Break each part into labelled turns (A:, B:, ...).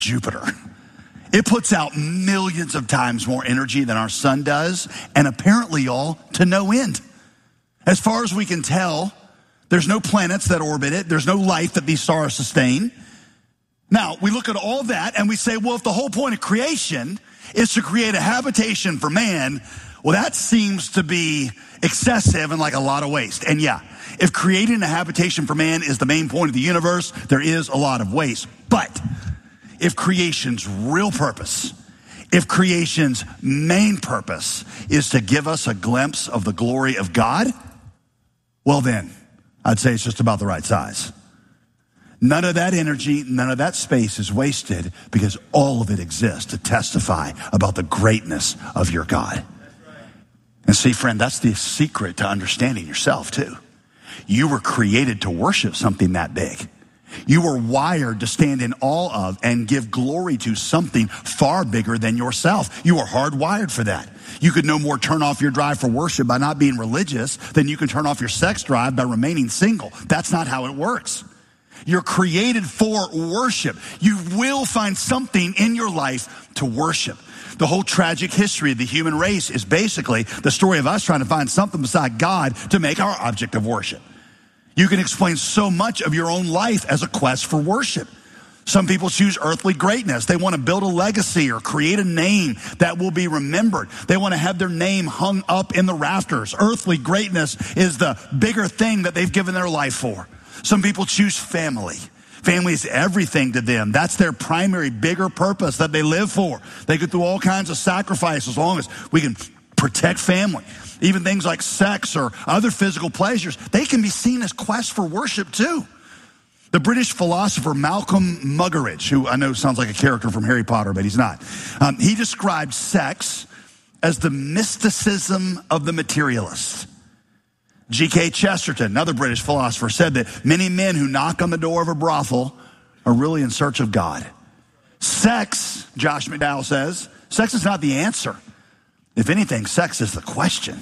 A: Jupiter. It puts out millions of times more energy than our sun does, and apparently, y'all, to no end. As far as we can tell, there's no planets that orbit it. There's no life that these stars sustain. Now, we look at all that and we say, well, if the whole point of creation is to create a habitation for man, well, that seems to be excessive and like a lot of waste. And yeah, if creating a habitation for man is the main point of the universe, there is a lot of waste. But if creation's real purpose, if creation's main purpose is to give us a glimpse of the glory of God, well then, I'd say it's just about the right size. None of that energy, none of that space is wasted because all of it exists to testify about the greatness of your God. And see, friend, that's the secret to understanding yourself too. You were created to worship something that big. You were wired to stand in awe of and give glory to something far bigger than yourself. You were hardwired for that. You could no more turn off your drive for worship by not being religious than you can turn off your sex drive by remaining single. That's not how it works. You're created for worship. You will find something in your life to worship. The whole tragic history of the human race is basically the story of us trying to find something beside God to make our object of worship. You can explain so much of your own life as a quest for worship. Some people choose earthly greatness. They want to build a legacy or create a name that will be remembered. They want to have their name hung up in the rafters. Earthly greatness is the bigger thing that they've given their life for. Some people choose family. Family is everything to them. That's their primary, bigger purpose that they live for. They go through all kinds of sacrifices as long as we can protect family. Even things like sex or other physical pleasures, they can be seen as quests for worship too. The British philosopher Malcolm Muggeridge, who I know sounds like a character from Harry Potter, but he's not. He described sex as the mysticism of the materialist. G.K. Chesterton, another British philosopher, said that many men who knock on the door of a brothel are really in search of God. Sex, Josh McDowell says, sex is not the answer. If anything, sex is the question.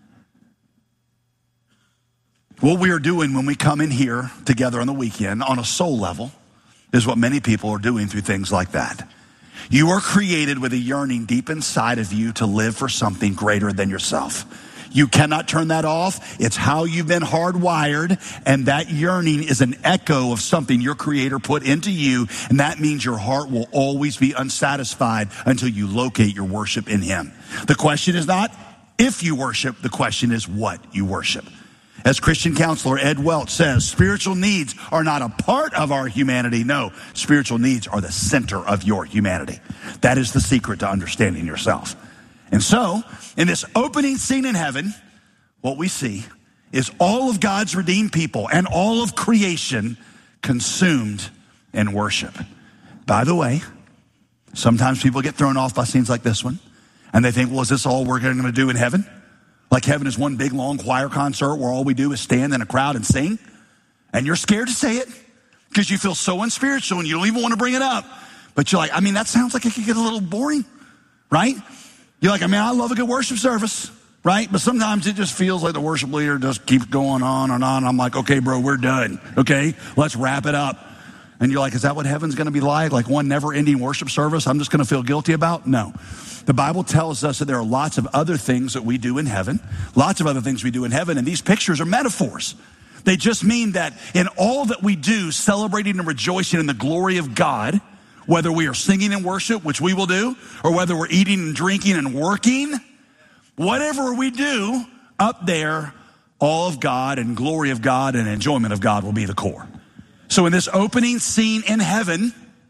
A: What we are doing when we come in here together on the weekend on a soul level is what many people are doing through things like that. You are created with a yearning deep inside of you to live for something greater than yourself. You cannot turn that off. It's how you've been hardwired, and that yearning is an echo of something your Creator put into you, and that means your heart will always be unsatisfied until you locate your worship in Him. The question is not if you worship, the question is what you worship. As Christian counselor Ed Welch says, spiritual needs are not a part of our humanity. No, spiritual needs are the center of your humanity. That is the secret to understanding yourself. And so, in this opening scene in heaven, what we see is all of God's redeemed people and all of creation consumed in worship. By the way, sometimes people get thrown off by scenes like this one, and they think, well, is this all we're going to do in heaven? Like heaven is one big, long choir concert where all we do is stand in a crowd and sing? And you're scared to say it because you feel so unspiritual and you don't even want to bring it up. But you're like, I mean, that sounds like it could get a little boring, right? You're like, I mean, I love a good worship service, right? But sometimes it just feels like the worship leader just keeps going on and on. I'm like, okay, bro, we're done. Okay, let's wrap it up. And you're like, is that what heaven's going to be like? Like one never-ending worship service I'm just going to feel guilty about? No. The Bible tells us that there are lots of other things that we do in heaven, lots of other things we do in heaven, and these pictures are metaphors. They just mean that in all that we do, celebrating and rejoicing in the glory of God, whether we are singing in worship, which we will do, or whether we're eating and drinking and working, whatever we do up there, all of God and glory of God and enjoyment of God will be the core. So in this opening scene in heaven,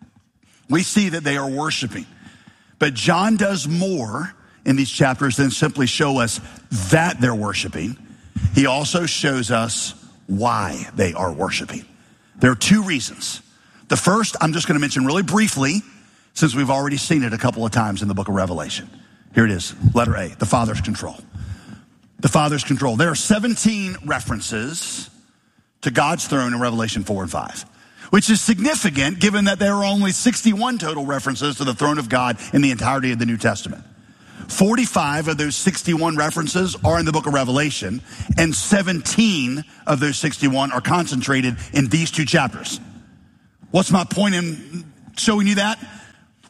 A: we see that they are worshiping. But John does more in these chapters than simply show us that they're worshiping. He also shows us why they are worshiping. There are two reasons. The first, I'm just going to mention really briefly, since we've already seen it a couple of times in the book of Revelation. Here it is, letter A, the Father's control. The Father's control. There are 17 references to God's throne in Revelation 4 and 5, which is significant given that there are only 61 total references to the throne of God in the entirety of the New Testament. 45 of those 61 references are in the book of Revelation, and 17 of those 61 are concentrated in these two chapters. What's my point in showing you that?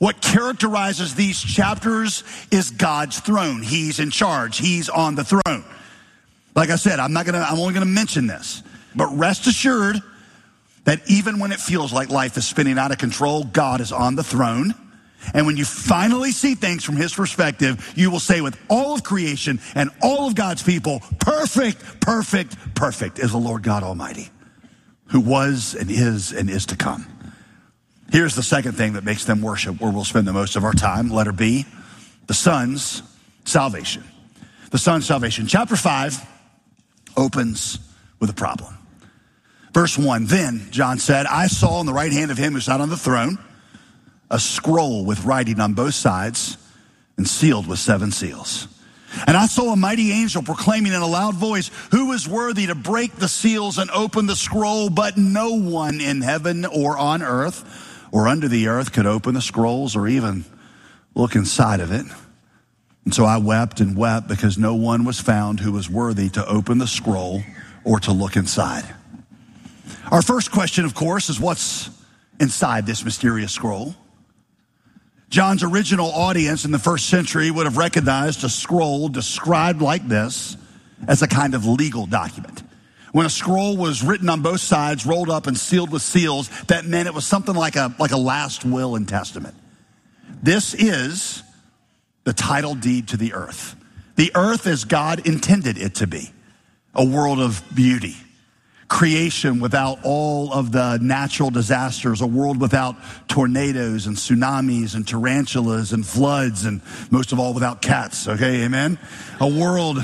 A: What characterizes these chapters is God's throne. He's in charge. He's on the throne. Like I said, I'm only gonna mention this, but rest assured that even when it feels like life is spinning out of control, God is on the throne. And when you finally see things from his perspective, you will say with all of creation and all of God's people, perfect, perfect, perfect is the Lord God Almighty, who was and is to come. Here's the second thing that makes them worship, where we'll spend the most of our time. Letter B, the Son's salvation. The Son's salvation. Chapter 5 opens with a problem. Verse 1, then John said, I saw on the right hand of him who sat on the throne a scroll with writing on both sides and sealed with 7 seals. And I saw a mighty angel proclaiming in a loud voice, who is worthy to break the seals and open the scroll? But no one in heaven or on earth or under the earth could open the scrolls or even look inside of it. And so I wept and wept because no one was found who was worthy to open the scroll or to look inside. Our first question, of course, is what's inside this mysterious scroll? John's original audience in the first century would have recognized a scroll described like this as a kind of legal document. When a scroll was written on both sides, rolled up and sealed with seals, that meant it was something like a last will and testament. This is the title deed to the earth. The earth as God intended it to be, a world of beauty. Creation without all of the natural disasters, a world without tornadoes and tsunamis and tarantulas and floods, and most of all without cats. Okay, amen. A world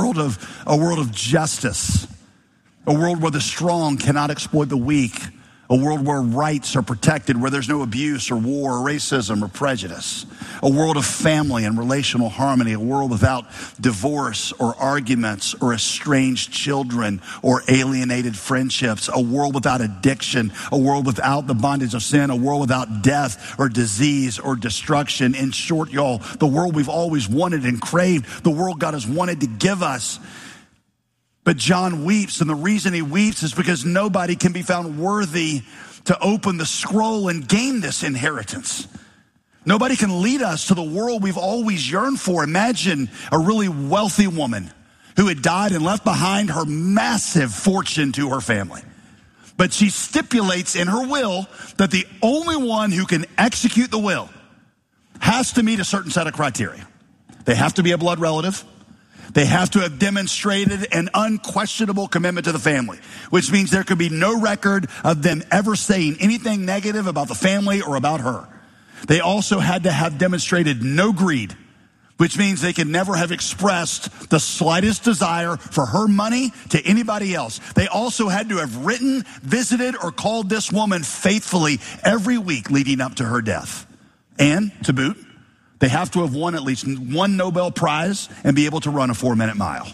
A: of justice, a world where the strong cannot exploit the weak, a world where rights are protected, where there's no abuse or war or racism or prejudice, a world of family and relational harmony, a world without divorce or arguments or estranged children or alienated friendships, a world without addiction, a world without the bondage of sin, a world without death or disease or destruction. In short, y'all, the world we've always wanted and craved, the world God has wanted to give us. But John weeps, and the reason he weeps is because nobody can be found worthy to open the scroll and gain this inheritance. Nobody can lead us to the world we've always yearned for. Imagine a really wealthy woman who had died and left behind her massive fortune to her family. But she stipulates in her will that the only one who can execute the will has to meet a certain set of criteria. They have to be a blood relative. They have to have demonstrated an unquestionable commitment to the family, which means there could be no record of them ever saying anything negative about the family or about her. They also had to have demonstrated no greed, which means they could never have expressed the slightest desire for her money to anybody else. They also had to have written, visited, or called this woman faithfully every week leading up to her death. And, to boot, they have to have won at least one Nobel Prize and be able to run a 4-minute mile.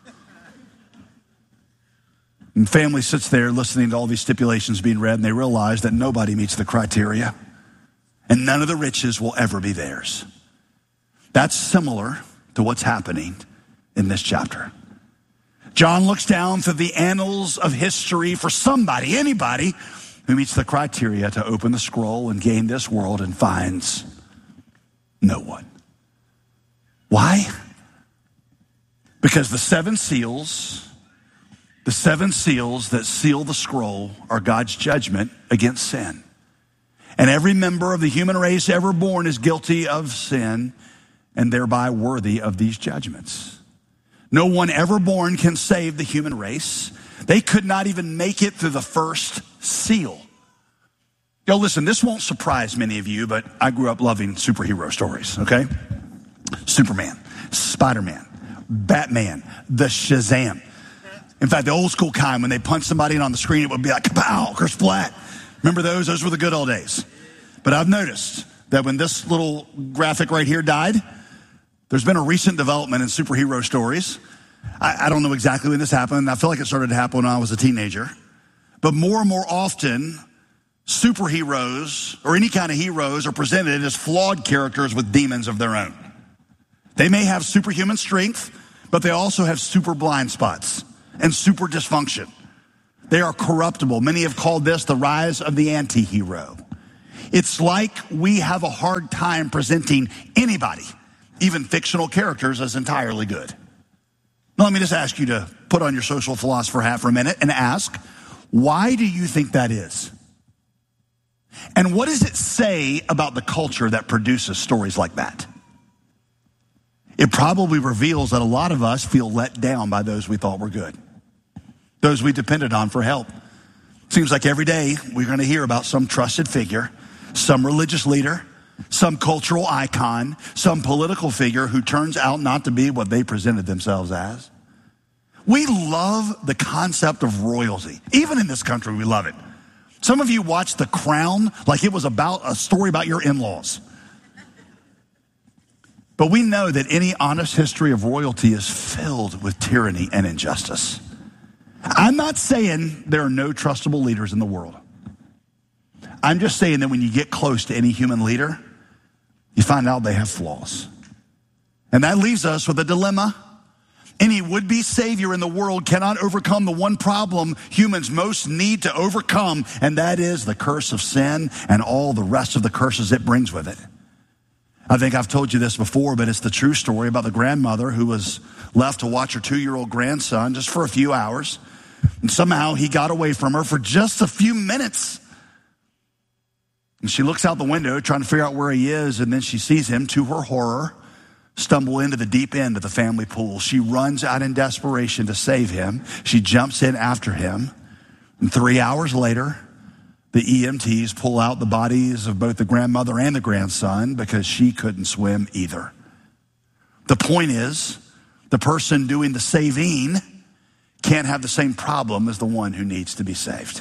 A: And family sits there listening to all these stipulations being read, and they realize that nobody meets the criteria, and none of the riches will ever be theirs. That's similar to what's happening in this chapter. John looks down through the annals of history for somebody, anybody, who meets the criteria to open the scroll and gain this world, and finds no one. Why? Because the 7 seals that seal the scroll are God's judgment against sin. And every member of the human race ever born is guilty of sin and thereby worthy of these judgments. No one ever born can save the human race. They could not even make it through the first seal. Yo, listen, this won't surprise many of you, but I grew up loving superhero stories, okay? Superman, Spider-Man, Batman, the Shazam. In fact, the old school kind, when they punch somebody on the screen, it would be like, kapow, or splat. Remember those? Those were the good old days. But I've noticed that when this little graphic right here died, there's been a recent development in superhero stories. I don't know exactly when this happened. I feel like it started to happen when I was a teenager. But more and more often, superheroes or any kind of heroes are presented as flawed characters with demons of their own. They may have superhuman strength, but they also have super blind spots and super dysfunction. They are corruptible. Many have called this the rise of the anti-hero. It's like we have a hard time presenting anybody, even fictional characters, as entirely good. Now, let me just ask you to put on your social philosopher hat for a minute and ask, why do you think that is? And what does it say about the culture that produces stories like that? It probably reveals that a lot of us feel let down by those we thought were good, those we depended on for help. Seems like every day we're going to hear about some trusted figure, some religious leader, some cultural icon, some political figure who turns out not to be what they presented themselves as. We love the concept of royalty. Even in this country, we love it. Some of you watched The Crown like it was about a story about your in-laws. But we know that any honest history of royalty is filled with tyranny and injustice. I'm not saying there are no trustable leaders in the world. I'm just saying that when you get close to any human leader, you find out they have flaws. And that leaves us with a dilemma. Any would-be savior in the world cannot overcome the one problem humans most need to overcome, and that is the curse of sin and all the rest of the curses it brings with it. I think I've told you this before, but it's the true story about the grandmother who was left to watch her 2-year-old grandson just for a few hours. And somehow he got away from her for just a few minutes. And she looks out the window trying to figure out where he is, and then she sees him, to her horror, stumble into the deep end of the family pool. She runs out in desperation to save him. She jumps in after him. And 3 hours later, the EMTs pull out the bodies of both the grandmother and the grandson because she couldn't swim either. The point is, the person doing the saving can't have the same problem as the one who needs to be saved.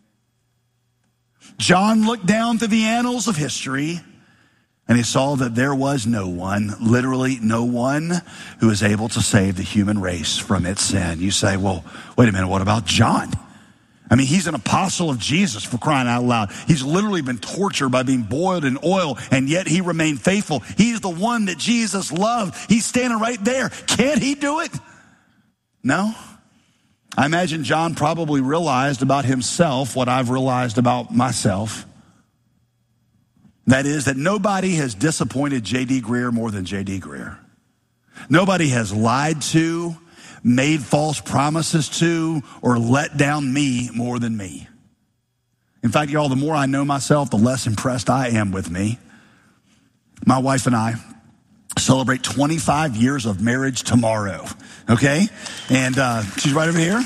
A: John looked down through the annals of history and he saw that there was no one, literally no one, who is able to save the human race from its sin. You say, well, wait a minute, what about John? I mean, he's an apostle of Jesus, for crying out loud. He's literally been tortured by being boiled in oil, and yet he remained faithful. He's the one that Jesus loved. He's standing right there. Can't he do it? No. I imagine John probably realized about himself what I've realized about myself. That is that nobody has disappointed J.D. Greear more than J.D. Greear. Nobody has lied to, made false promises to, or let down me more than me. In fact, y'all, the more I know myself, the less impressed I am with me. My wife and I celebrate 25 years of marriage tomorrow, okay? And she's right over here.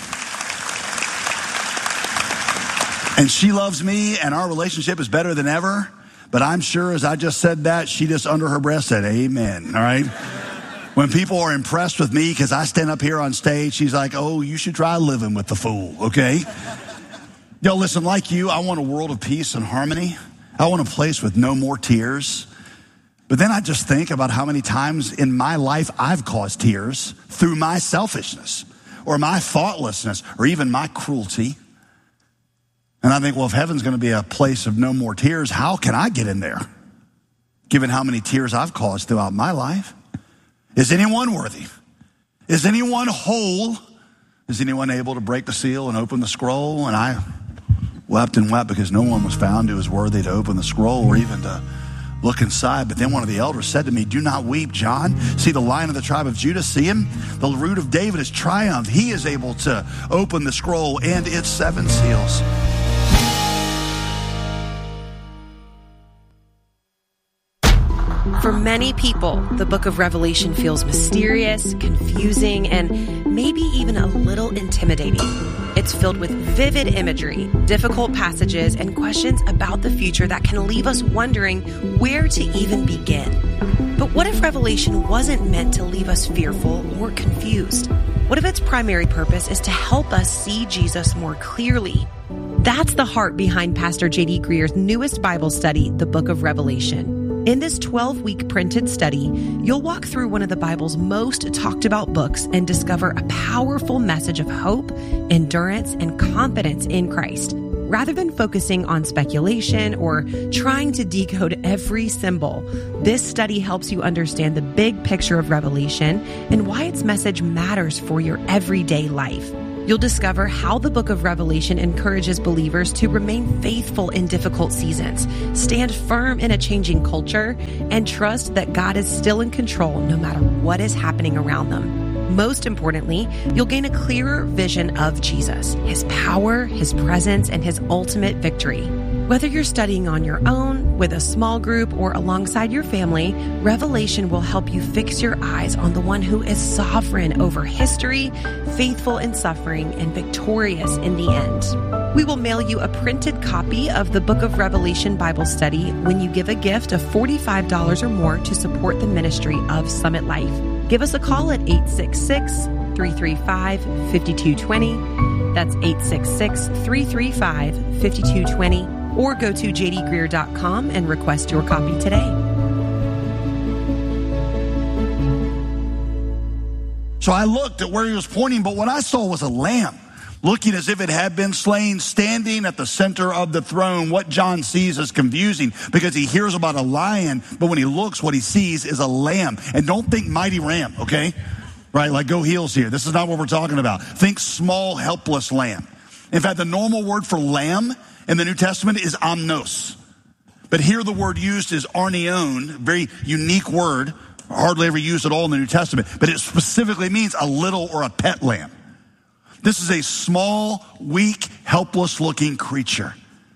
A: And she loves me, and our relationship is better than ever. But I'm sure as I just said that, she just under her breath said, amen, all right? When people are impressed with me because I stand up here on stage, she's like, oh, you should try living with the fool, okay? Yo, listen, like you, I want a world of peace and harmony. I want a place with no more tears. But then I just think about how many times in my life I've caused tears through my selfishness or my thoughtlessness or even my cruelty. And I think, well, if heaven's going to be a place of no more tears, how can I get in there, given how many tears I've caused throughout my life? Is anyone worthy? Is anyone whole? Is anyone able to break the seal and open the scroll? And I wept and wept because no one was found who was worthy to open the scroll or even to look inside. But then one of the elders said to me, do not weep, John. See the Lion of the tribe of Judah, see him? The root of David has triumphed. He is able to open the scroll and its 7 seals.
B: For many people, the book of Revelation feels mysterious, confusing, and maybe even a little intimidating. It's filled with vivid imagery, difficult passages, and questions about the future that can leave us wondering where to even begin. But what if Revelation wasn't meant to leave us fearful or confused? What if its primary purpose is to help us see Jesus more clearly? That's the heart behind Pastor J.D. Greear's newest Bible study, the Book of Revelation. In this 12-week printed study, you'll walk through one of the Bible's most talked about books and discover a powerful message of hope, endurance, and confidence in Christ. Rather than focusing on speculation or trying to decode every symbol, this study helps you understand the big picture of Revelation and why its message matters for your everyday life. You'll discover how the book of Revelation encourages believers to remain faithful in difficult seasons, stand firm in a changing culture, and trust that God is still in control no matter what is happening around them. Most importantly, you'll gain a clearer vision of Jesus, his power, his presence, and his ultimate victory. Whether you're studying on your own, with a small group, or alongside your family, Revelation will help you fix your eyes on the one who is sovereign over history, faithful in suffering, and victorious in the end. We will mail you a printed copy of the Book of Revelation Bible Study when you give a gift of $45 or more to support the ministry of Summit Life. Give us a call at 866-335-5220. That's 866-335-5220. Or go to jdgreer.com and request your copy today.
A: So I looked at where he was pointing, but what I saw was a lamb, looking as if it had been slain, standing at the center of the throne. What John sees is confusing because he hears about a lion, but when he looks, what he sees is a lamb. And don't think mighty ram, okay? Right, like go heels here. This is not what we're talking about. Think small, helpless lamb. In fact, the normal word for lamb in the New Testament is amnos. But here the word used is arnion, very unique word, hardly ever used at all in the New Testament. But it specifically means a little or a pet lamb. This is a small, weak, helpless-looking creature.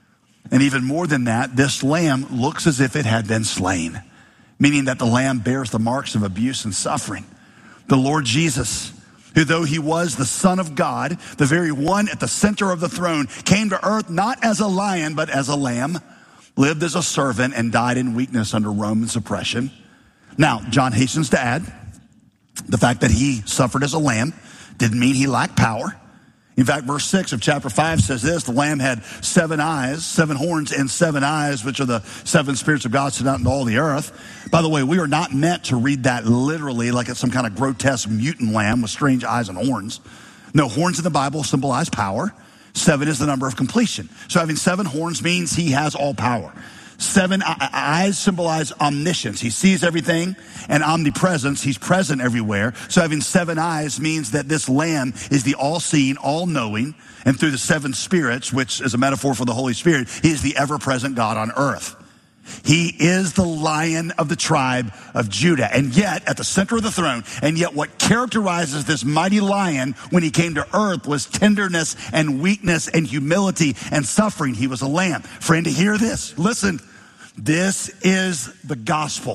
A: And even more than that, this lamb looks as if it had been slain, meaning that the lamb bears the marks of abuse and suffering. The Lord Jesus, who though he was the Son of God, the very one at the center of the throne, came to earth not as a lion, but as a lamb, lived as a servant, and died in weakness under Roman oppression. Now, John hastens to add, the fact that he suffered as a lamb didn't mean he lacked power. In fact, verse 6 of chapter 5 says this: the lamb had 7 eyes, 7 horns and 7 eyes, which are the 7 spirits of God sent out into all the earth. By the way, we are not meant to read that literally like it's some kind of grotesque mutant lamb with strange eyes and horns. No, horns in the Bible symbolize power. 7 is the number of completion. So having 7 horns means he has all power. 7 eyes symbolize omniscience. He sees everything, and omnipresence. He's present everywhere. So having 7 eyes means that this lamb is the all-seeing, all-knowing, and through the 7 spirits, which is a metaphor for the Holy Spirit, he is the ever-present God on earth. He is the Lion of the tribe of Judah, and yet at the center of the throne, and yet what characterizes this mighty lion when he came to earth was tenderness and weakness and humility and suffering. He was a lamb. Friend, to hear this, listen, this is the gospel.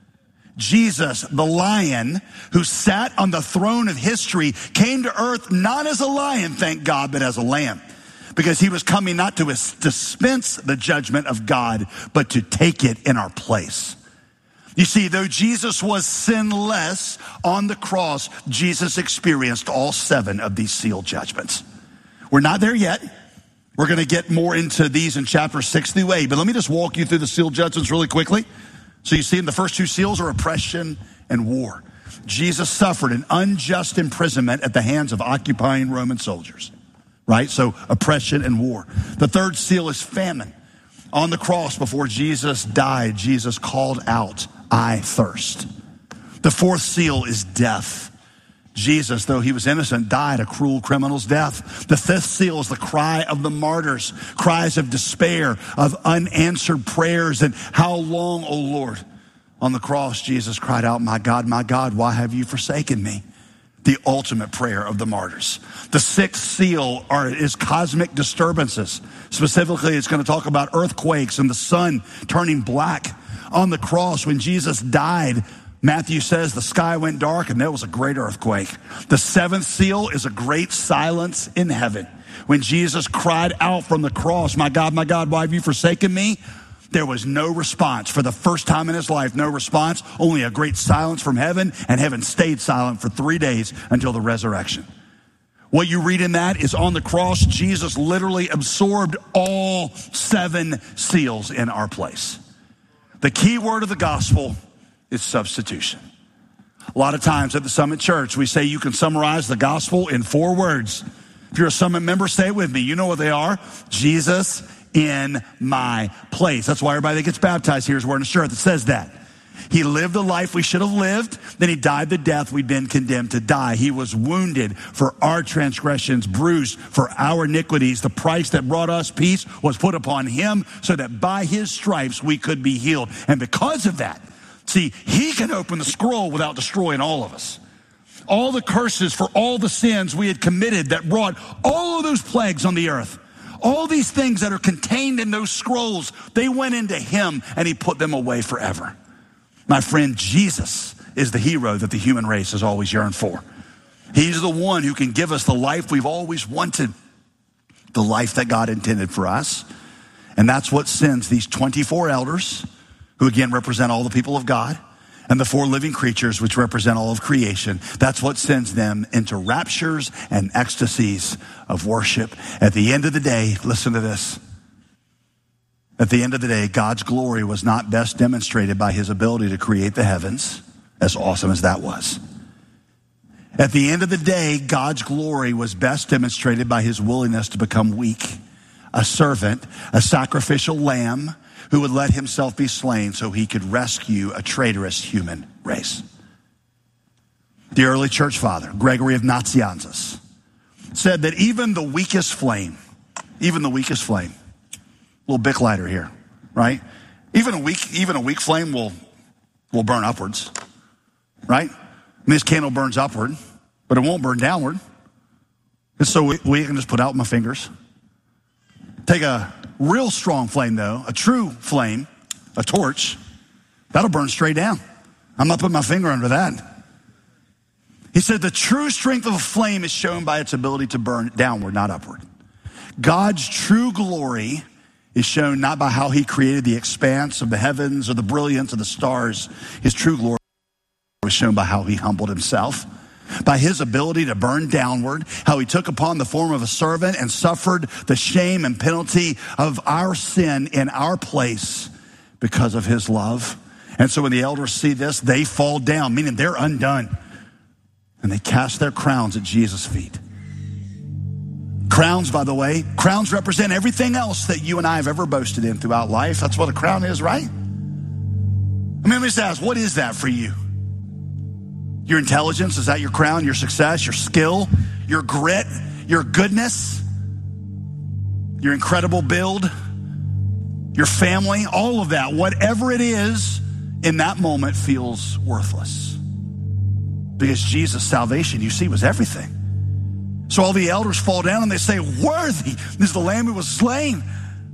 A: Jesus, the lion who sat on the throne of history, came to earth not as a lion, thank God, but as a lamb. Because he was coming not to dispense the judgment of God, but to take it in our place. You see, though Jesus was sinless on the cross, Jesus experienced all 7 of these seal judgments. We're not there yet. We're going to get more into these in chapter 6 through 8. But let me just walk you through the seal judgments really quickly. So you see in the first 2 seals are oppression and war. Jesus suffered an unjust imprisonment at the hands of occupying Roman soldiers. Right? So oppression and war. The 3rd seal is famine. On the cross before Jesus died, Jesus called out, "I thirst." The 4th seal is death. Jesus, though he was innocent, died a cruel criminal's death. The 5th seal is the cry of the martyrs, cries of despair, of unanswered prayers, and how long, O Lord? On the cross, Jesus cried out, my God, why have you forsaken me?" The ultimate prayer of the martyrs. The 6th seal is cosmic disturbances. Specifically, it's going to talk about earthquakes and the sun turning black. On the cross, when Jesus died, Matthew says the sky went dark and there was a great earthquake. The 7th seal is a great silence in heaven. When Jesus cried out from the cross, my God, why have you forsaken me? There was no response. For the first time in his life, no response, only a great silence from heaven, and heaven stayed silent for 3 days until the resurrection. What you read in that is on the cross, Jesus literally absorbed all 7 seals in our place. The key word of the gospel is substitution. A lot of times at the Summit Church, we say you can summarize the gospel in 4 words. If you're a Summit member, say it with me. You know what they are. Jesus in my place. That's why everybody that gets baptized here is wearing a shirt that says that. He lived the life we should have lived. Then he died the death we'd been condemned to die. He was wounded for our transgressions, bruised for our iniquities. The price that brought us peace was put upon him so that by his stripes we could be healed. And because of that, see, he can open the scroll without destroying all of us. All the curses for all the sins we had committed that brought all of those plagues on the earth. All these things that are contained in those scrolls, they went into him and he put them away forever. My friend, Jesus is the hero that the human race has always yearned for. He's the one who can give us the life we've always wanted, the life that God intended for us. And that's what sends these 24 elders, who again represent all the people of God, and the 4 living creatures, which represent all of creation. That's what sends them into raptures and ecstasies of worship. At the end of the day, listen to this. At the end of the day, God's glory was not best demonstrated by his ability to create the heavens, as awesome as that was. At the end of the day, God's glory was best demonstrated by his willingness to become weak, a servant, a sacrificial lamb who would let himself be slain so he could rescue a traitorous human race. The early church father, Gregory of Nazianzus, said that even the weakest flame, little Bic lighter here, right? Even a weak flame will burn upwards, right? And this candle burns upward, but it won't burn downward. And so we can just put out my fingers. Take a real strong flame though, a true flame, a torch, that'll burn straight down. I'm not putting my finger under that. He said the true strength of a flame is shown by its ability to burn downward, not upward. God's true glory is shown not by how he created the expanse of the heavens or the brilliance of the stars. His true glory was shown by how he humbled himself, by his ability to burn downward, how he took upon the form of a servant and suffered the shame and penalty of our sin in our place because of his love. And so when the elders see this, they fall down, meaning they're undone. And they cast their crowns at Jesus' feet. Crowns, by the way, crowns represent everything else that you and I have ever boasted in throughout life. That's what a crown is, right? I mean, let me just ask, what is that for you? Your intelligence, is that your crown? Your success, your skill, your grit, your goodness, your incredible build, your family, all of that, whatever it is in that moment feels worthless. Because Jesus' salvation, you see, was everything. So all the elders fall down and they say, worthy is the Lamb who was slain.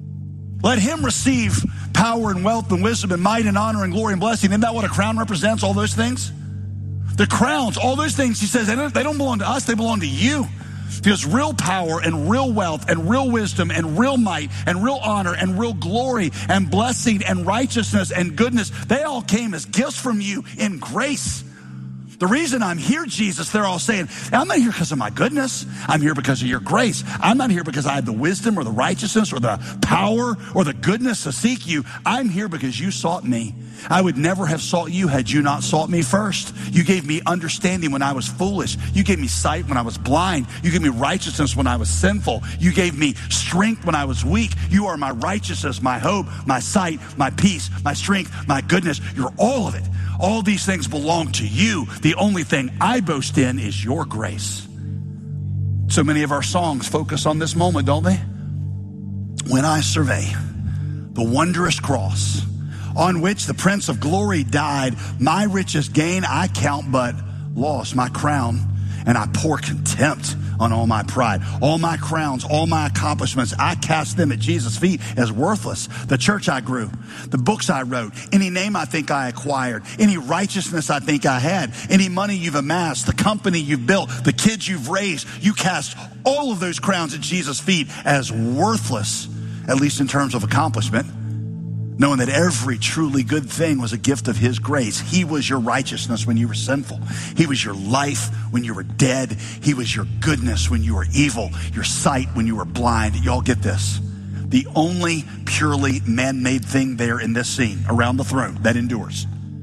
A: Let him receive power and wealth and wisdom and might and honor and glory and blessing. Isn't that what a crown represents, all those things? The crowns, all those things, he says, they don't belong to us, they belong to you. Because real power and real wealth and real wisdom and real might and real honor and real glory and blessing and righteousness and goodness, they all came as gifts from you in grace. The reason I'm here, Jesus, they're all saying, I'm not here because of my goodness. I'm here because of your grace. I'm not here because I have the wisdom or the righteousness or the power or the goodness to seek you. I'm here because you sought me. I would never have sought you had you not sought me first. You gave me understanding when I was foolish. You gave me sight when I was blind. You gave me righteousness when I was sinful. You gave me strength when I was weak. You are my righteousness, my hope, my sight, my peace, my strength, my goodness. You're all of it. All these things belong to you. The only thing I boast in is your grace. So many of our songs focus on this moment, don't they? When I survey the wondrous cross on which the Prince of Glory died, my richest gain I count but loss, my crown, and I pour contempt on all my pride. All my crowns, all my accomplishments, I cast them at Jesus' feet as worthless. The church I grew, the books I wrote, any name I think I acquired, any righteousness I think I had, any money you've amassed, the company you've built, the kids you've raised, you cast all of those crowns at Jesus' feet as worthless, at least in terms of accomplishment, knowing that every truly good thing was a gift of his grace. He was your righteousness when you were sinful. He was your life when you were dead. He was your goodness when you were evil, your sight when you were blind. Y'all get this. The only purely man-made thing there in this scene around the throne that endures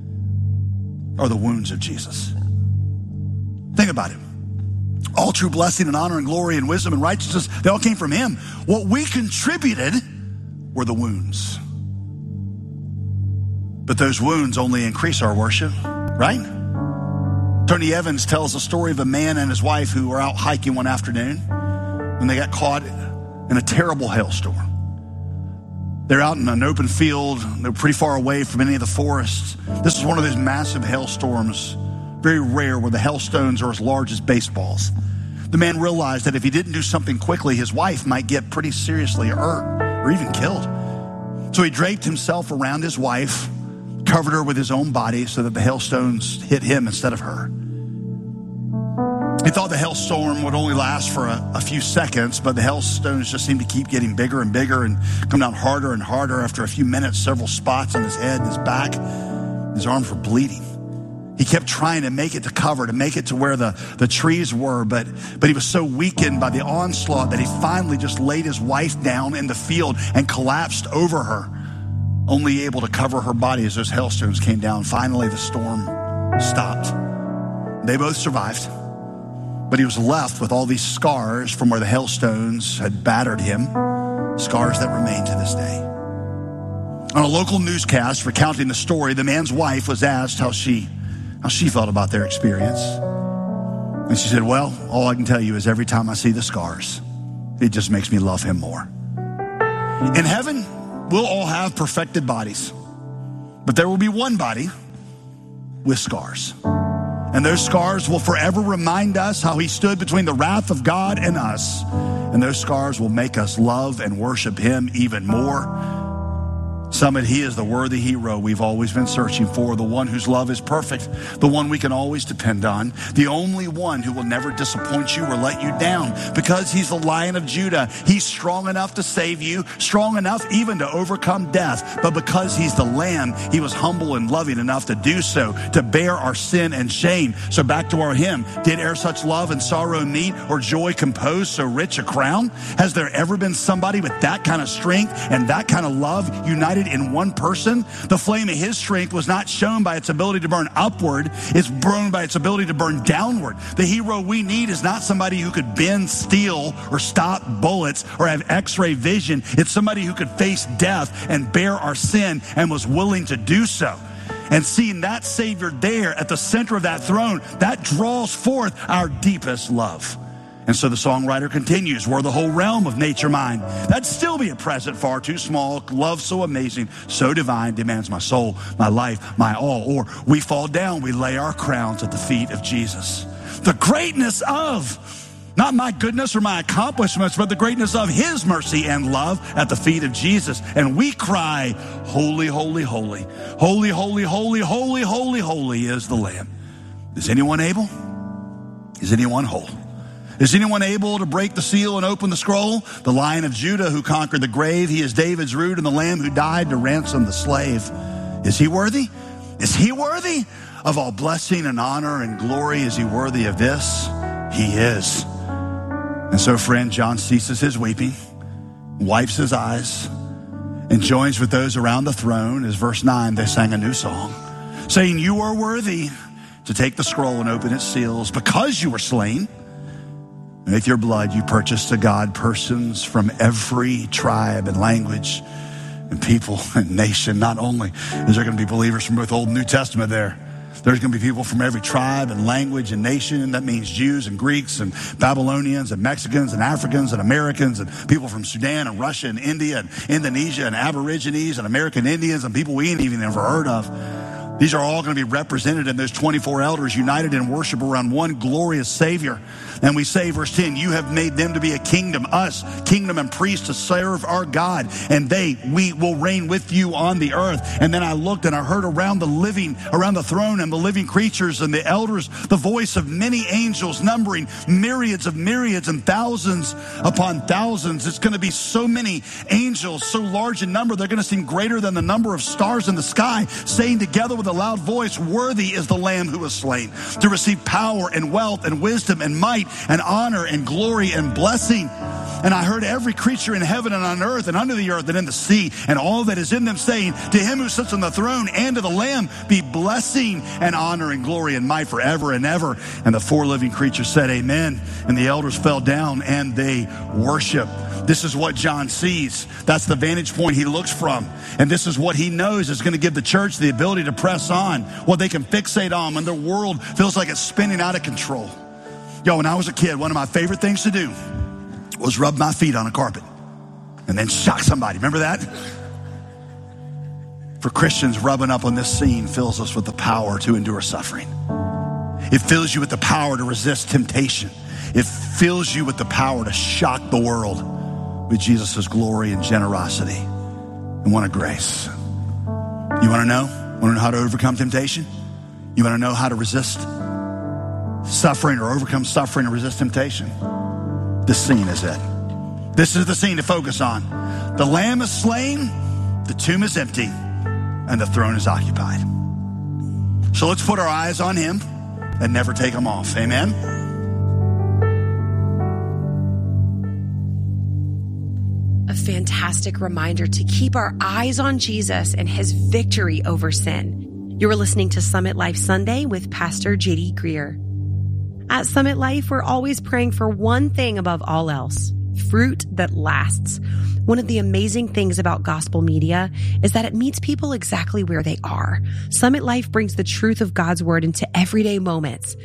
A: are the wounds of Jesus. Think about it. All true blessing and honor and glory and wisdom and righteousness, they all came from him. What we contributed were the wounds. But those wounds only increase our worship, right? Tony Evans tells a story of a man and his wife who were out hiking one afternoon when they got caught in a terrible hailstorm. They're out in an open field. They're pretty far away from any of the forests. This is one of those massive hailstorms, very rare, where the hailstones are as large as baseballs. The man realized that if he didn't do something quickly, his wife might get pretty seriously hurt or even killed. So he draped himself around his wife, covered her with his own body so that the hailstones hit him instead of her. He thought the hailstorm would only last for a few seconds, but the hailstones just seemed to keep getting bigger and bigger and come down harder and harder. After a few minutes, several spots on his head and his back, his arms were bleeding. He kept trying to make it to cover, to make it to where the trees were, but he was so weakened by the onslaught that he finally just laid his wife down in the field and collapsed over her, only able to cover her body as those hailstones came down. Finally, the storm stopped. They both survived, but he was left with all these scars from where the hailstones had battered him, scars that remain to this day. On a local newscast recounting the story, the man's wife was asked how she felt about their experience. And she said, well, all I can tell you is every time I see the scars, it just makes me love him more. In heaven, we'll all have perfected bodies, but there will be one body with scars. And those scars will forever remind us how he stood between the wrath of God and us. And those scars will make us love and worship him even more. Summit, he is the worthy hero we've always been searching for, the one whose love is perfect, the one we can always depend on, the only one who will never disappoint you or let you down, because he's the Lion of Judah. He's strong enough to save you, strong enough even to overcome death, but because he's the Lamb, he was humble and loving enough to do so, to bear our sin and shame. So back to our hymn, did e'er such love and sorrow meet, or joy compose so rich a crown? Has there ever been somebody with that kind of strength and that kind of love united in one person? The flame of his strength was not shown by its ability to burn upward. It's burned by its ability to burn downward. The hero we need is not somebody who could bend steel or stop bullets or have x-ray vision. It's somebody who could face death and bear our sin and was willing to do so. And seeing that Savior there at the center of that throne, that draws forth our deepest love. And so the songwriter continues, were the whole realm of nature mine, that'd still be a present far too small. Love so amazing, so divine, demands my soul, my life, my all. Or we fall down, we lay our crowns at the feet of Jesus. The greatness of, not my goodness or my accomplishments, but the greatness of his mercy and love at the feet of Jesus. And we cry, holy, holy, holy, holy, holy, holy, holy, holy, holy is the Lamb. Is anyone able? Is anyone whole? Is anyone able to break the seal and open the scroll? The Lion of Judah who conquered the grave. He is David's root and the Lamb who died to ransom the slave. Is he worthy? Is he worthy of all blessing and honor and glory? Is he worthy of this? He is. And so, friend, John ceases his weeping, wipes his eyes, and joins with those around the throne. As verse 9, they sang a new song, saying, you are worthy to take the scroll and open its seals, because you were slain. And with your blood, you purchased to God persons from every tribe and language and people and nation. Not only is there going to be believers from both Old and New Testament there, there's going to be people from every tribe and language and nation. That means Jews and Greeks and Babylonians and Mexicans and Africans and Americans and people from Sudan and Russia and India and Indonesia and Aborigines and American Indians and people we ain't even ever heard of. These are all going to be represented in those 24 elders united in worship around one glorious Savior. And we say, verse 10, you have made them to be a kingdom, us, kingdom and priests to serve our God. And we will reign with you on the earth. And then I looked and I heard around the throne and the living creatures and the elders, the voice of many angels numbering myriads of myriads and thousands upon thousands. It's going to be so many angels, so large in number, they're going to seem greater than the number of stars in the sky, saying together with with a loud voice, worthy is the Lamb who was slain to receive power and wealth and wisdom and might and honor and glory and blessing. And I heard every creature in heaven and on earth and under the earth and in the sea and all that is in them saying, to him who sits on the throne and to the Lamb be blessing and honor and glory and might forever and ever. And the four living creatures said, amen. And the elders fell down and they worship. This is what John sees. That's the vantage point he looks from. And this is what he knows is going to give the church the ability to press on, what they can fixate on when their world feels like it's spinning out of control. Yo, when I was a kid, one of my favorite things to do was rub my feet on a carpet and then shock somebody. Remember that? For Christians, rubbing up on this scene fills us with the power to endure suffering. It fills you with the power to resist temptation. It fills you with the power to shock the world with Jesus' glory and generosity and one of grace. You want to know? Want to know how to overcome temptation? You want to know how to resist suffering or overcome suffering or resist temptation? This scene is it. This is the scene to focus on. The Lamb is slain, the tomb is empty, and the throne is occupied. So let's put our eyes on him and never take them off. Amen?
B: A fantastic reminder to keep our eyes on Jesus and his victory over sin. You are listening to Summit Life Sunday with Pastor JD Greear. At Summit Life, we're always praying for one thing above all else: fruit that lasts. One of the amazing things about gospel media is that it meets people exactly where they are. Summit Life brings the truth of God's word into everyday moments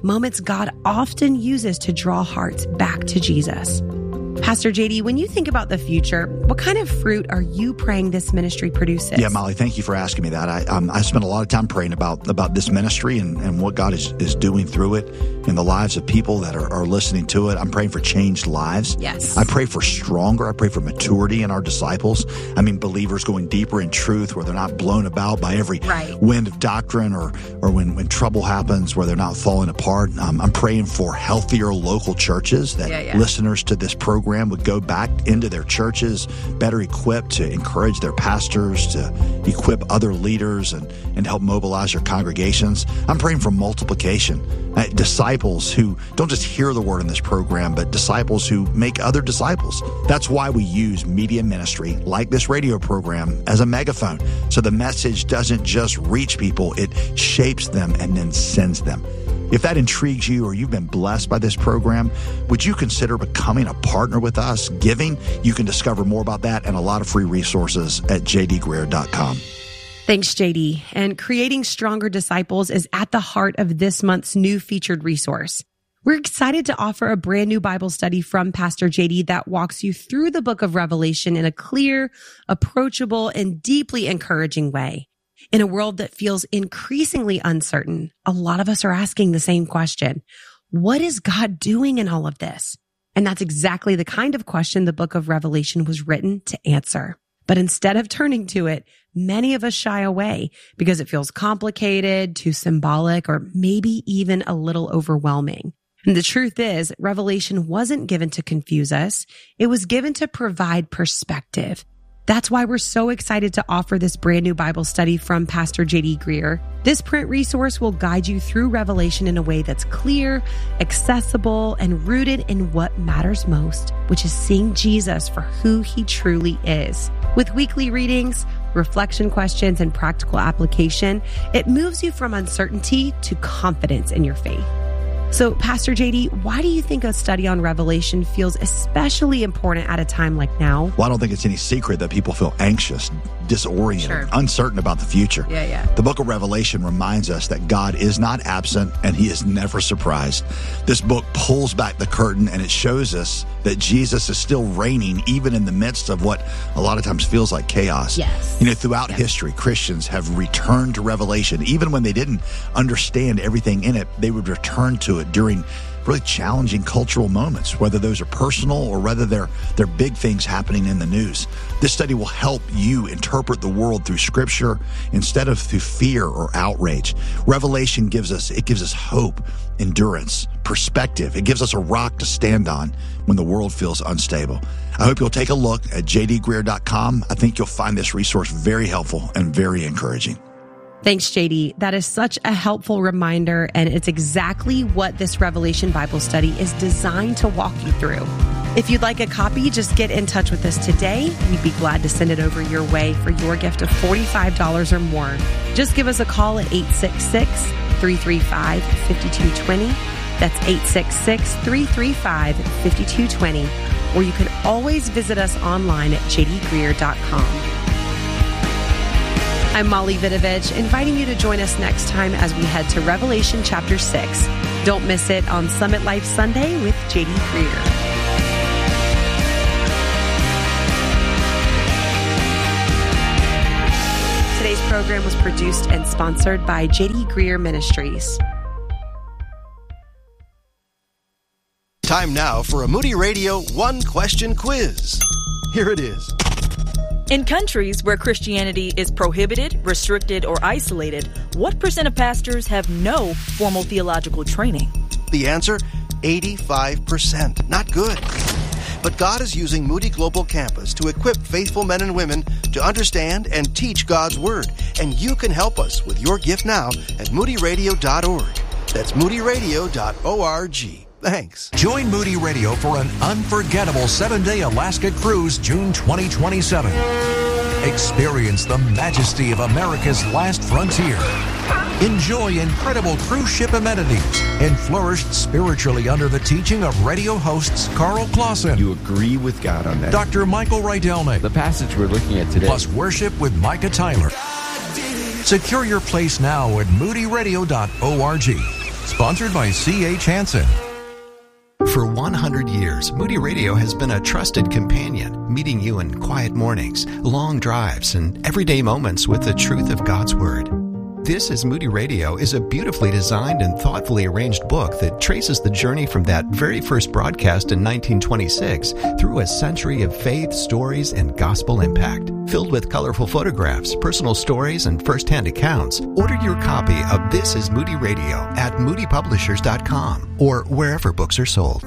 B: God often uses to draw hearts back to Jesus. Pastor JD, when you think about the future, what kind of fruit are you praying this ministry produces?
C: Yeah, Molly, thank you for asking me that. I spent a lot of time praying about this ministry and what God is doing through it in the lives of people that are listening to it. I'm praying for changed lives.
B: Yes.
C: I pray for stronger. I pray for maturity in our disciples. I mean, believers going deeper in truth where they're not blown about by every wind of doctrine or when trouble happens where they're not falling apart. I'm praying for healthier local churches that listeners to this program would go back into their churches better equipped to encourage their pastors, to equip other leaders and help mobilize their congregations. I'm praying for multiplication. Disciples who don't just hear the word in this program, but disciples who make other disciples. That's why we use media ministry like this radio program as a megaphone. So the message doesn't just reach people, it shapes them and then sends them. If that intrigues you or you've been blessed by this program, would you consider becoming a partner with us, giving? You can discover more about that and a lot of free resources at jdgreear.com.
B: Thanks, JD. And creating stronger disciples is at the heart of this month's new featured resource. We're excited to offer a brand new Bible study from Pastor JD that walks you through the book of Revelation in a clear, approachable, and deeply encouraging way. In a world that feels increasingly uncertain, a lot of us are asking the same question. What is God doing in all of this? And that's exactly the kind of question the book of Revelation was written to answer. But instead of turning to it, many of us shy away because it feels complicated, too symbolic, or maybe even a little overwhelming. And the truth is, Revelation wasn't given to confuse us. It was given to provide perspective. That's why we're so excited to offer this brand new Bible study from Pastor JD Greear. This print resource will guide you through Revelation in a way that's clear, accessible, and rooted in what matters most, which is seeing Jesus for who he truly is. With weekly readings, reflection questions, and practical application, it moves you from uncertainty to confidence in your faith. So, Pastor JD, why do you think a study on Revelation feels especially important at a time like now?
C: Well, I don't think it's any secret that people feel anxious, disoriented, uncertain about the future. The book of Revelation reminds us that God is not absent and he is never surprised. This book pulls back the curtain and it shows us that Jesus is still reigning even in the midst of what a lot of times feels like chaos. You know, throughout history, Christians have returned to Revelation. Even when they didn't understand everything in it, they would return to it during really challenging cultural moments, whether those are personal or whether they're big things happening in the news. This study will help you interpret the world through Scripture instead of through fear or outrage. Revelation gives us hope, endurance, perspective. It gives us a rock to stand on when the world feels unstable. I hope you'll take a look at jdgreear.com. I think you'll find this resource very helpful and very encouraging.
B: Thanks, JD. That is such a helpful reminder, and it's exactly what this Revelation Bible study is designed to walk you through. If you'd like a copy, just get in touch with us today. We'd be glad to send it over your way for your gift of $45 or more. Just give us a call at 866-335-5220. That's 866-335-5220. Or you can always visit us online at jdgreer.com. I'm Molly Vidovich, inviting you to join us next time as we head to Revelation chapter 6. Don't miss it on Summit Life Sunday with J.D. Greer. Today's program was produced and sponsored by J.D. Greer Ministries.
D: Time now for a Moody Radio one-question quiz. Here it is.
E: In countries where Christianity is prohibited, restricted, or isolated, what % of pastors have no formal theological training?
D: The answer, 85%. Not good. But God is using Moody Global Campus to equip faithful men and women to understand and teach God's Word. And you can help us with your gift now at moodyradio.org. That's moodyradio.org. Thanks.
F: Join Moody Radio for an unforgettable 7-day Alaska cruise June 2027. Experience the majesty of America's last frontier. Enjoy incredible cruise ship amenities and flourish spiritually under the teaching of radio hosts Carl Clausen.
G: You agree with God on that.
F: Dr. Michael Rydelnik.
G: The passage we're looking at today.
F: Plus worship with Micah Tyler. Secure your place now at moodyradio.org. Sponsored by C.H. Hansen.
H: For 100 years, Moody Radio has been a trusted companion, meeting you in quiet mornings, long drives, and everyday moments with the truth of God's Word. This is Moody Radio is a beautifully designed and thoughtfully arranged book that traces the journey from that very first broadcast in 1926 through a century of faith, stories, and gospel impact. Filled with colorful photographs, personal stories, and first-hand accounts, order your copy of This is Moody Radio at moodypublishers.com or wherever books are sold.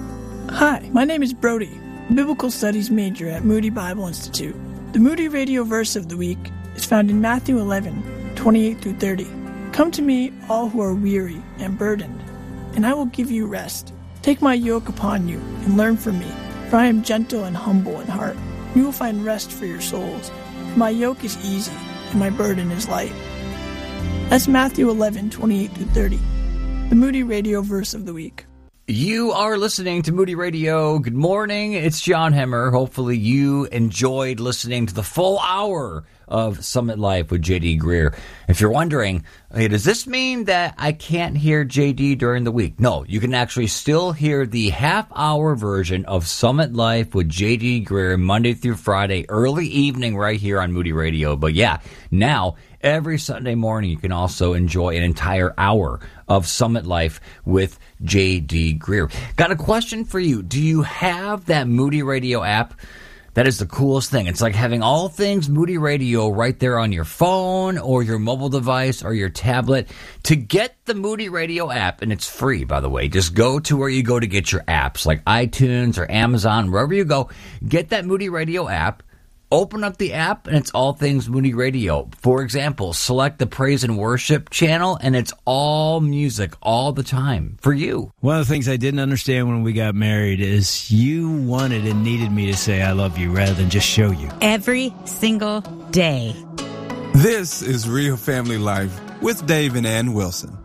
I: Hi, my name is Brody, Biblical Studies major at Moody Bible Institute. The Moody Radio verse of the week is found in Matthew 11:28 through 30. Come to me, all who are weary and burdened, and I will give you rest. Take my yoke upon you and learn from me, for I am gentle and humble in heart. You will find rest for your souls. For my yoke is easy and my burden is light. That's Matthew 11:28 through 30. The Moody Radio verse of the week.
J: You are listening to Moody Radio. Good morning. It's John Hemmer. Hopefully you enjoyed listening to the full hour of Summit Life with J.D. Greer. If you're wondering, hey, does this mean that I can't hear J.D. during the week? No, you can actually still hear the half-hour version of Summit Life with J.D. Greer Monday through Friday, early evening right here on Moody Radio. But yeah, now every Sunday morning you can also enjoy an entire hour of Summit Life with J.D. Greer. Got a question for you. Do you have that Moody Radio app? That is the coolest thing. It's like having all things Moody Radio right there on your phone or your mobile device or your tablet. To get the Moody Radio app, and it's free, by the way, just go to where you go to get your apps, like iTunes or Amazon, wherever you go. Get that Moody Radio app. Open up the app, and it's all things Moody Radio. For example, select the Praise and Worship channel, and it's all music all the time for you.
K: One of the things I didn't understand when we got married is you wanted and needed me to say I love you rather than just show you.
L: Every single day.
M: This is Real Family Life with Dave and Ann Wilson.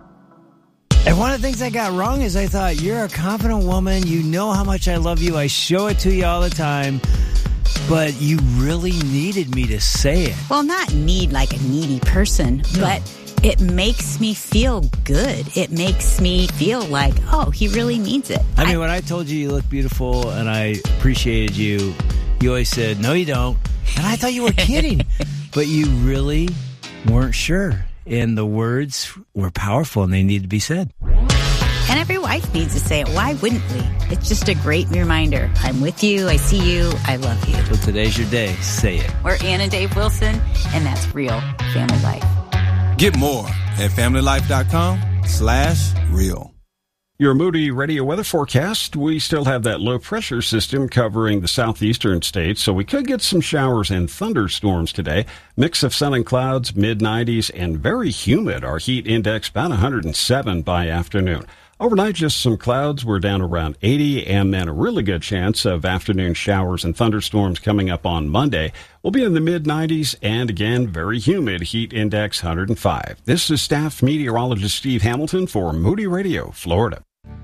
K: And one of the things I got wrong is I thought, you're a confident woman. You know how much I love you. I show it to you all the time. But you really needed me to say it.
L: Well, not need like a needy person, but it makes me feel good. It makes me feel like, oh, he really needs it.
K: I mean, when I told you look beautiful and I appreciated you, you always said, no, you don't. And I thought you were kidding. But you really weren't sure. And the words were powerful and they needed to be said.
L: And every wife needs to say it. Why wouldn't we? It's just a great reminder. I'm with you. I see you. I love you.
K: So today's your day. Say it.
L: We're Ann and Dave Wilson, and that's Real Family Life.
M: Get more at familylife.com/real.
N: Your Moody Radio weather forecast, we still have that low pressure system covering the southeastern states, so we could get some showers and thunderstorms today. Mix of sun and clouds, mid-90s, and very humid. Our heat index about 107 by afternoon. Overnight, just some clouds. We're down around 80, and then a really good chance of afternoon showers and thunderstorms coming up on Monday. We'll be in the mid-90s, and again, very humid. Heat index 105. This is staff meteorologist Steve Hamilton for Moody Radio, Florida.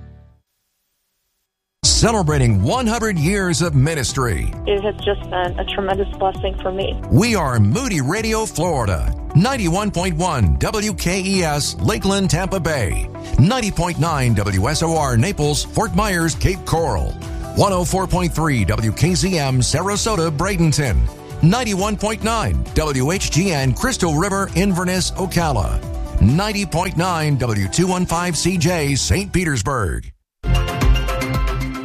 F: Celebrating 100 years of ministry.
O: It has just been a tremendous blessing for me.
F: We are Moody Radio, Florida. 91.1 WKES, Lakeland, Tampa Bay. 90.9 WSOR, Naples, Fort Myers, Cape Coral. 104.3 WKZM, Sarasota, Bradenton. 91.9 WHGN, Crystal River, Inverness, Ocala. 90.9 W215CJ, St. Petersburg.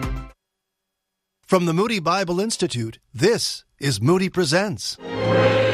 D: From the Moody Bible Institute, this is Moody Presents.